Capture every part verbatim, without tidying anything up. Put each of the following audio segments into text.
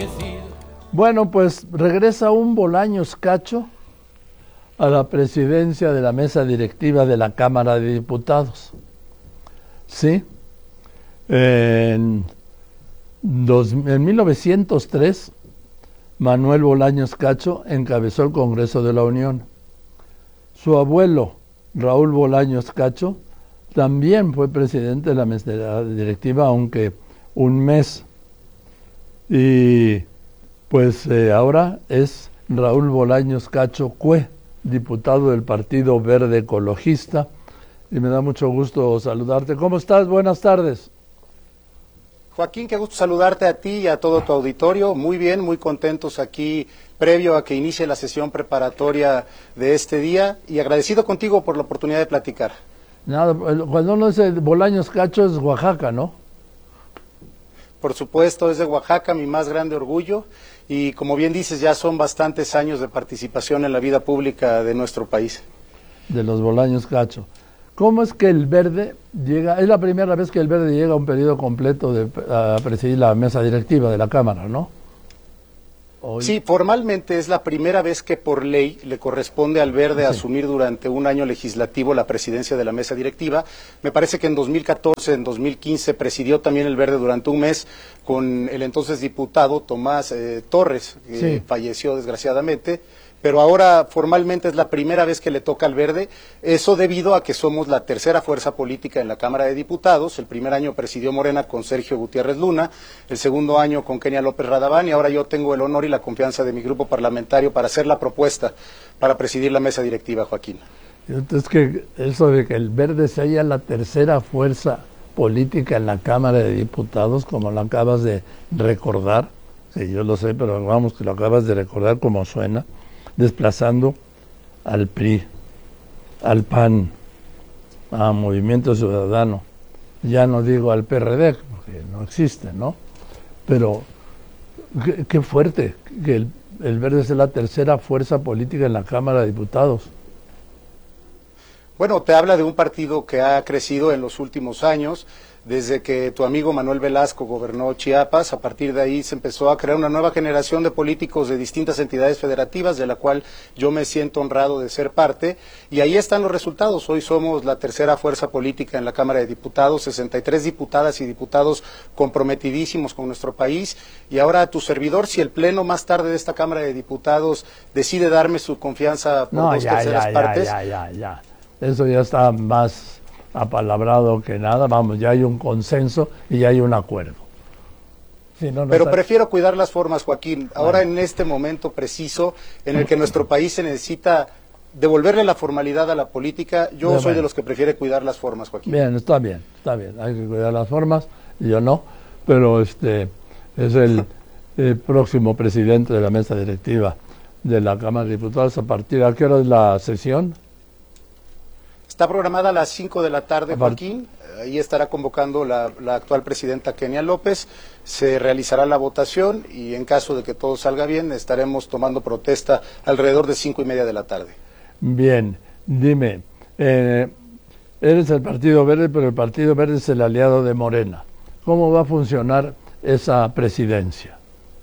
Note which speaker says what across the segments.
Speaker 1: Bueno, pues regresa un Bolaños Cacho a la presidencia de la mesa directiva de la Cámara de Diputados. Sí, en, dos, en mil novecientos tres, Manuel Bolaños Cacho encabezó el Congreso de la Unión. Su abuelo, Raúl Bolaños Cacho, también fue presidente de la mesa directiva, aunque un mes. Y pues eh, ahora es Raúl Bolaños Cacho Cue, diputado del Partido Verde Ecologista, y me da mucho gusto saludarte. ¿Cómo estás? Buenas tardes.
Speaker 2: Joaquín, qué gusto saludarte a ti y a todo tu auditorio. Muy bien, muy contentos aquí previo a que inicie la sesión preparatoria de este día y agradecido contigo por la oportunidad de platicar.
Speaker 1: Nada, cuando uno dice Bolaños Cacho es Oaxaca, ¿no?
Speaker 2: Por supuesto, es de Oaxaca, mi más grande orgullo, y como bien dices, ya son bastantes años de participación en la vida pública de nuestro país.
Speaker 1: De los Bolaños Cacho. ¿Cómo es que el Verde llega, es la primera vez que el Verde llega a un periodo completo de, a presidir la mesa directiva de la Cámara, ¿no? Hoy.
Speaker 2: Sí, formalmente es la primera vez que por ley le corresponde al Verde
Speaker 1: sí.
Speaker 2: asumir durante un año legislativo la presidencia de la mesa directiva. Me parece que en dos mil catorce, en dos mil quince presidió también el Verde durante un mes con el entonces diputado Tomás eh, Torres, que
Speaker 1: sí.
Speaker 2: falleció desgraciadamente. Pero ahora formalmente es la primera vez que le toca al Verde, eso debido a que somos la tercera fuerza política en la Cámara de Diputados. El primer año presidió Morena con Sergio Gutiérrez Luna, el segundo año con Kenia López Radamán, y ahora yo tengo el honor y la confianza de mi grupo parlamentario para hacer la propuesta para presidir la mesa directiva, Joaquín.
Speaker 1: Entonces, que eso de que el Verde sea la tercera fuerza política en la Cámara de Diputados, como lo acabas de recordar, sí, yo lo sé, pero vamos, que lo acabas de recordar como suena, desplazando al P R I, al P A N, a Movimiento Ciudadano, ya no digo al P R D, porque no existe, ¿no? Pero qué, qué fuerte que el, el Verde sea la tercera fuerza política en la Cámara de Diputados.
Speaker 2: Bueno, te habla de un partido que ha crecido en los últimos años. Desde que tu amigo Manuel Velasco gobernó Chiapas, a partir de ahí se empezó a crear una nueva generación de políticos de distintas entidades federativas, de la cual yo me siento honrado de ser parte, y ahí están los resultados. Hoy somos la tercera fuerza política en la Cámara de Diputados, sesenta y tres diputadas y diputados comprometidísimos con nuestro país, y ahora tu servidor, si el Pleno más tarde de esta Cámara de Diputados decide darme su confianza por
Speaker 1: no,
Speaker 2: dos
Speaker 1: ya,
Speaker 2: terceras
Speaker 1: ya,
Speaker 2: partes...
Speaker 1: ya, ya, ya, ya. Eso ya está más apalabrado que nada, vamos, ya hay un consenso y ya hay un acuerdo. Sí, no, no
Speaker 2: Pero
Speaker 1: está...
Speaker 2: prefiero cuidar las formas, Joaquín. Ahora bueno. En este momento preciso en el que nuestro país se necesita devolverle la formalidad a la política, yo Bien, soy bueno. de los que prefiere cuidar las formas, Joaquín.
Speaker 1: Bien, está bien, está bien, hay que cuidar las formas, yo no, pero este es el, el próximo presidente de la mesa directiva de la Cámara de Diputados. ¿A partir de qué hora es la sesión?
Speaker 2: Está programada a las cinco de la tarde, Joaquín. Ahí estará convocando la, la actual presidenta Kenia López. Se realizará la votación y en caso de que todo salga bien, estaremos tomando protesta alrededor de cinco y media de la tarde.
Speaker 1: Bien, dime, eh, eres el Partido Verde, pero el Partido Verde es el aliado de Morena. ¿Cómo va a funcionar esa presidencia?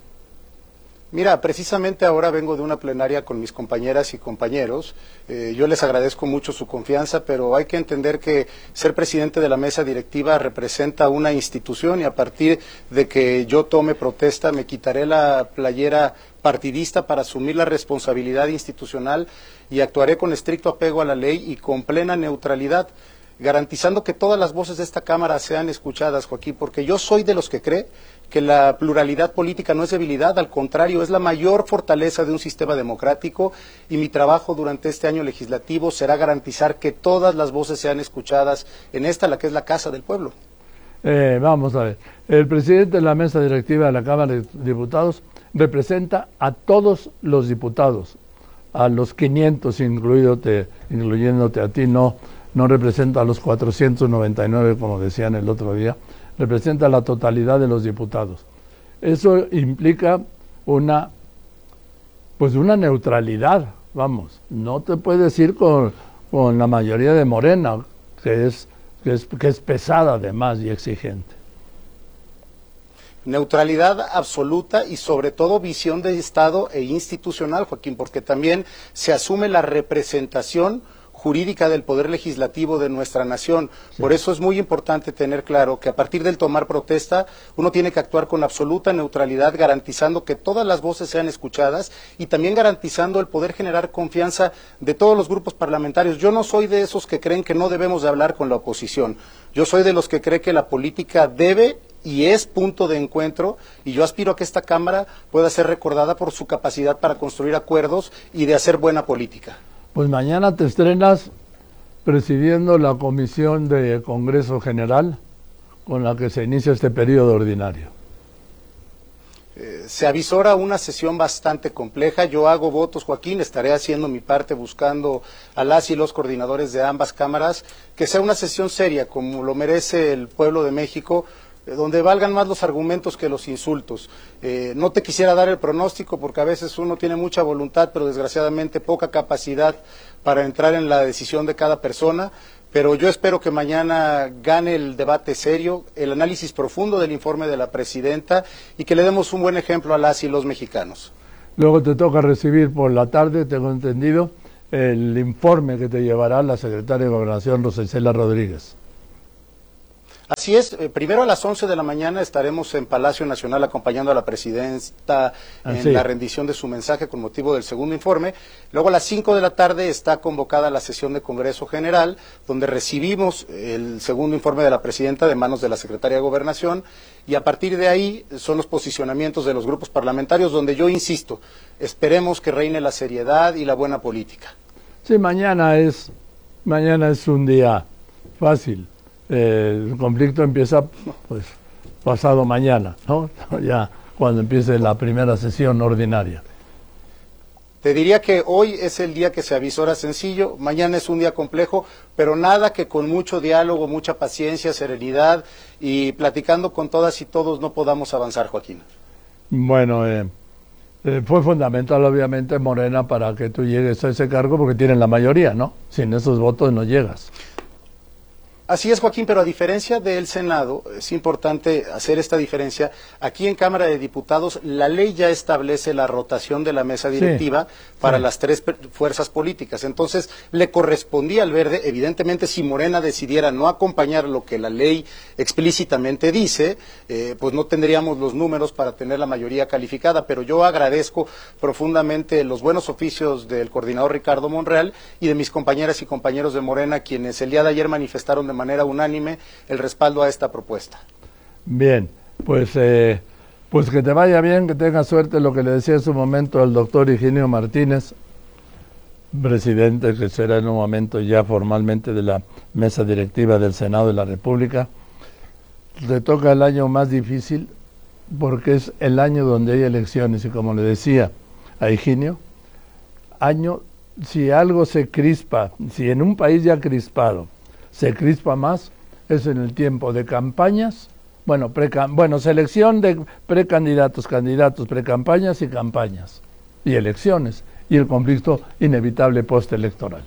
Speaker 2: Mira, precisamente ahora vengo de una plenaria con mis compañeras y compañeros. Eh, yo les agradezco mucho su confianza, pero hay que entender que ser presidente de la mesa directiva representa una institución y a partir de que yo tome protesta me quitaré la playera partidista para asumir la responsabilidad institucional y actuaré con estricto apego a la ley y con plena neutralidad, garantizando que todas las voces de esta Cámara sean escuchadas, Joaquín, porque yo soy de los que cree que la pluralidad política no es debilidad, al contrario, es la mayor fortaleza de un sistema democrático y mi trabajo durante este año legislativo será garantizar que todas las voces sean escuchadas en esta, la que es la Casa del Pueblo.
Speaker 1: Eh, vamos a ver, el presidente de la mesa directiva de la Cámara de Diputados representa a todos los diputados, a los quinientos, incluyéndote, incluyéndote a ti, no, no representa a los cuatrocientos noventa y nueve, como decían el otro día, representa la totalidad de los diputados. Eso implica una, pues una neutralidad, vamos, no te puedes ir con, con la mayoría de Morena, que es, que es, que es pesada además y exigente.
Speaker 2: Neutralidad absoluta y sobre todo visión de Estado e institucional, Joaquín, porque también se asume la representación jurídica del Poder Legislativo de nuestra nación. Sí. Por eso es muy importante tener claro que a partir del tomar protesta, uno tiene que actuar con absoluta neutralidad, garantizando que todas las voces sean escuchadas y también garantizando el poder generar confianza de todos los grupos parlamentarios. Yo no soy de esos que creen que no debemos de hablar con la oposición. Yo soy de los que cree que la política debe y es punto de encuentro, y yo aspiro a que esta Cámara pueda ser recordada por su capacidad para construir acuerdos y de hacer buena política.
Speaker 1: Pues mañana te estrenas presidiendo la Comisión de Congreso General con la que se inicia este periodo ordinario.
Speaker 2: Eh, se avisora una sesión bastante compleja. Yo hago votos, Joaquín, estaré haciendo mi parte buscando a las y los coordinadores de ambas cámaras, que sea una sesión seria, como lo merece el pueblo de México, donde valgan más los argumentos que los insultos. Eh, no te quisiera dar el pronóstico porque a veces uno tiene mucha voluntad, pero desgraciadamente poca capacidad para entrar en la decisión de cada persona, pero yo espero que mañana gane el debate serio, el análisis profundo del informe de la presidenta y que le demos un buen ejemplo a las y los mexicanos.
Speaker 1: Luego te toca recibir por la tarde, tengo entendido, el informe que te llevará la secretaria de Gobernación, Rosa Isela Rodríguez.
Speaker 2: Así es, eh, primero a las once de la mañana estaremos en Palacio Nacional acompañando a la presidenta en
Speaker 1: Así.
Speaker 2: la rendición de su mensaje con motivo del segundo informe. Luego a las cinco de la tarde está convocada la sesión de Congreso General, donde recibimos el segundo informe de la presidenta de manos de la secretaria de Gobernación, y a partir de ahí son los posicionamientos de los grupos parlamentarios, donde yo insisto, esperemos que reine la seriedad y la buena política.
Speaker 1: Sí, mañana es, mañana es un día fácil. El conflicto empieza pues pasado mañana, ¿no? Ya cuando empiece la primera sesión ordinaria.
Speaker 2: Te diría que hoy es el día que se avisora sencillo, mañana es un día complejo, pero nada que con mucho diálogo, mucha paciencia, serenidad y platicando con todas y todos no podamos avanzar, Joaquín.
Speaker 1: Bueno, eh, eh, fue fundamental obviamente Morena para que tú llegues a ese cargo porque tienen la mayoría, ¿no? Sin esos votos no llegas.
Speaker 2: Así es, Joaquín, pero a diferencia del Senado, es importante hacer esta diferencia. Aquí en Cámara de Diputados, la ley ya establece la rotación de la mesa directiva sí, para sí. las tres fuerzas políticas. Entonces, le correspondía al Verde, evidentemente, si Morena decidiera no acompañar lo que la ley explícitamente dice, eh, pues no tendríamos los números para tener la mayoría calificada. Pero yo agradezco profundamente los buenos oficios del coordinador Ricardo Monreal y de mis compañeras y compañeros de Morena, quienes el día de ayer manifestaron de manera unánime el respaldo a esta propuesta.
Speaker 1: Bien, pues eh, pues que te vaya bien, que tengas suerte, lo que le decía en su momento al doctor Higinio Martínez, presidente que será en un momento ya formalmente de la mesa directiva del Senado de la República. Le toca el año más difícil porque es el año donde hay elecciones y como le decía a Higinio, año, si algo se crispa, si en un país ya crispado se crispa más, es en el tiempo de campañas, bueno, pre, bueno selección de precandidatos, candidatos, precampañas y campañas, y elecciones, y el conflicto inevitable postelectoral.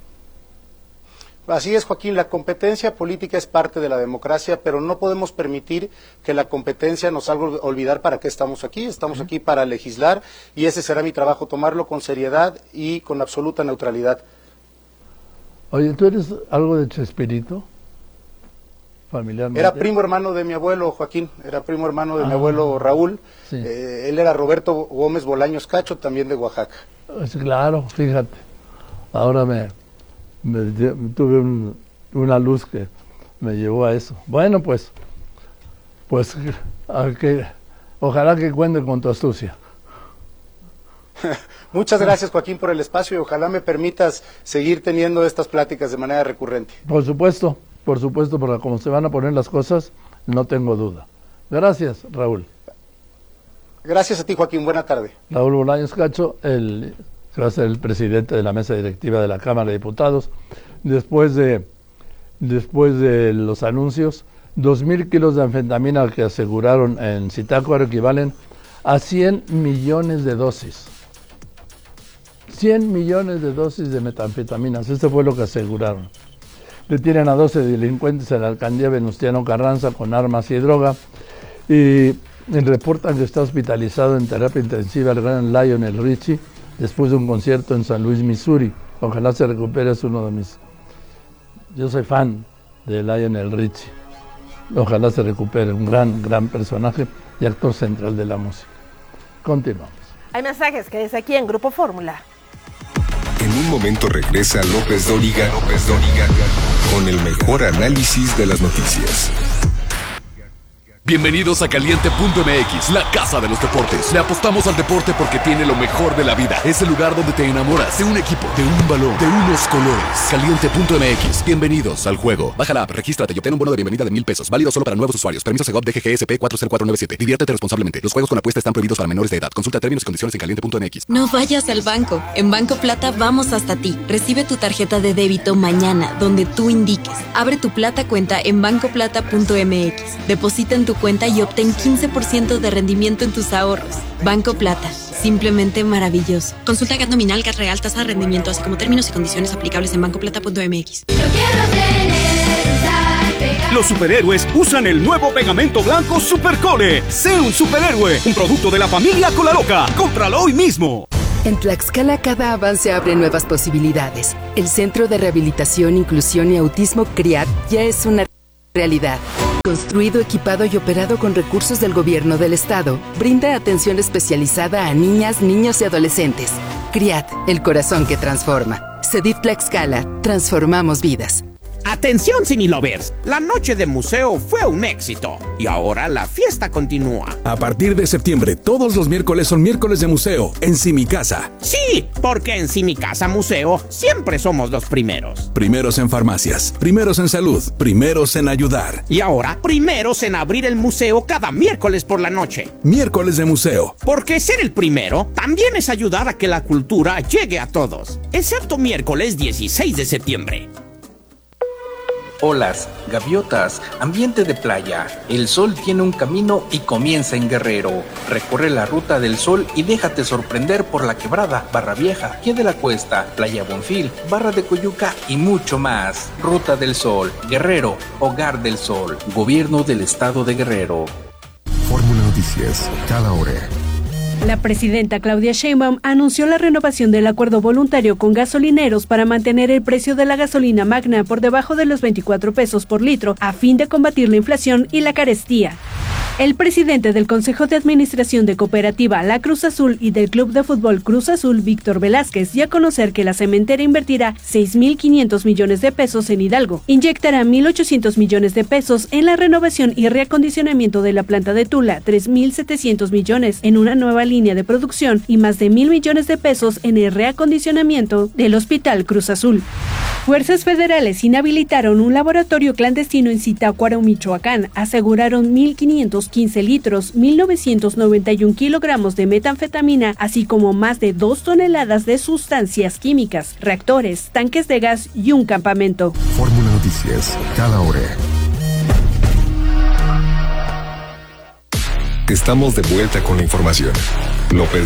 Speaker 2: Así es, Joaquín, la competencia política es parte de la democracia, pero no podemos permitir que la competencia nos haga olvidar para qué estamos aquí. Estamos aquí para legislar, y ese será mi trabajo, tomarlo con seriedad y con absoluta neutralidad.
Speaker 1: Oye, ¿tú eres algo de Chespirito? Familiarmente.
Speaker 2: Era primo hermano de mi abuelo, Joaquín, era primo hermano de ah, mi abuelo Raúl. Sí. Eh, él era Roberto Gómez Bolaños Cacho, también de Oaxaca.
Speaker 1: Pues claro, fíjate. Ahora me, me tuve un, una luz que me llevó a eso. Bueno, pues, pues a que, ojalá que cuente con tu astucia.
Speaker 2: Muchas gracias, Joaquín, por el espacio y ojalá me permitas seguir teniendo estas pláticas de manera recurrente.
Speaker 1: Por supuesto, por supuesto, porque como se van a poner las cosas, no tengo duda. Gracias, Raúl.
Speaker 2: Gracias a ti, Joaquín. Buena tarde.
Speaker 1: Raúl Bolaños Cacho, el, que va a ser el presidente de la mesa directiva de la Cámara de Diputados. Después de, después de los anuncios, dos mil kilos de anfetamina que aseguraron en Zitácuaro equivalen a cien millones de dosis. cien millones de dosis de metanfetaminas, esto fue lo que aseguraron. Detienen a doce delincuentes en la alcaldía Venustiano Carranza con armas y droga. Y reportan que está hospitalizado en terapia intensiva el gran Lionel Richie después de un concierto en San Luis, Missouri. Ojalá se recupere, es uno de mis... Yo soy fan de Lionel Richie. Ojalá se recupere, un gran, gran personaje y actor central de la música. Continuamos.
Speaker 3: Hay mensajes que desde aquí en Grupo Fórmula.
Speaker 4: En un momento regresa López Dóriga, López Dóriga con el mejor análisis de las noticias.
Speaker 5: Bienvenidos a Caliente punto M X, la casa de los deportes. Le apostamos al deporte porque tiene lo mejor de la vida. Es el lugar donde te enamoras de un equipo, de un balón, de unos colores. Caliente punto M X, bienvenidos al juego. Baja la app, regístrate y obtén un bono de bienvenida de mil pesos. Válido solo para nuevos usuarios. Permiso Segov D G G S P cuatro cero cuatro nueve siete. Diviértete responsablemente. Los juegos con apuesta están prohibidos para menores de edad. Consulta términos y condiciones en Caliente punto M X.
Speaker 6: No vayas al banco. En Banco Plata vamos hasta ti. Recibe tu tarjeta de débito mañana, donde tú indiques. Abre tu Plata cuenta en banco plata punto M X. Deposita en tu cuenta y obtén quince por ciento de rendimiento en tus ahorros. Banco Plata, simplemente maravilloso. Consulta G A T nominal, G A T real, tasa de rendimiento, así como términos y condiciones aplicables en banco plata punto M X.
Speaker 7: Los superhéroes usan el nuevo pegamento blanco Supercole. Sé un superhéroe, un producto de la familia Colaloca. Cómpralo hoy mismo.
Speaker 8: En Tlaxcala cada avance abre nuevas posibilidades. El Centro de Rehabilitación, Inclusión y Autismo CRIAT ya es una realidad. Construido, equipado y operado con recursos del gobierno del estado, brinda atención especializada a niñas, niños y adolescentes. CRIAT, el corazón que transforma. CEDIF Tlaxcala, transformamos vidas.
Speaker 9: Atención Cinelovers, la noche de museo fue un éxito y ahora la fiesta continúa.
Speaker 10: A partir de septiembre, todos los miércoles son miércoles de museo en Simicasa.
Speaker 9: Sí, porque en Simicasa Museo siempre somos los primeros.
Speaker 10: Primeros en farmacias, primeros en salud, primeros en ayudar.
Speaker 9: Y ahora, primeros en abrir el museo cada miércoles por la noche.
Speaker 10: Miércoles de museo.
Speaker 9: Porque ser el primero también es ayudar a que la cultura llegue a todos, excepto miércoles dieciséis de septiembre.
Speaker 11: Olas, gaviotas, ambiente de playa. El sol tiene un camino y comienza en Guerrero. Recorre la ruta del sol y déjate sorprender por la Quebrada, Barra Vieja, Pie de la Cuesta, Playa Bonfil, Barra de Coyuca y mucho más. Ruta del Sol, Guerrero, Hogar del Sol, Gobierno del Estado de Guerrero.
Speaker 4: Fórmula Noticias, cada hora.
Speaker 12: La presidenta Claudia Sheinbaum anunció la renovación del acuerdo voluntario con gasolineros para mantener el precio de la gasolina magna por debajo de los veinticuatro pesos por litro a fin de combatir la inflación y la carestía. El presidente del Consejo de Administración de Cooperativa La Cruz Azul y del Club de Fútbol Cruz Azul, Víctor Velázquez, dio a conocer que la cementera invertirá seis mil quinientos millones de pesos en Hidalgo, inyectará mil ochocientos millones de pesos en la renovación y reacondicionamiento de la planta de Tula, tres mil setecientos millones en una nueva línea de producción y más de mil millones de pesos en el reacondicionamiento del Hospital Cruz Azul. Fuerzas federales inhabilitaron un laboratorio clandestino en Zitácuaro, Michoacán. Aseguraron mil quinientos quince litros, mil novecientos noventa y un kilogramos de metanfetamina, así como más de dos toneladas de sustancias químicas, reactores, tanques de gas y un campamento.
Speaker 4: Fórmula Noticias, cada hora. Estamos de vuelta con la información. López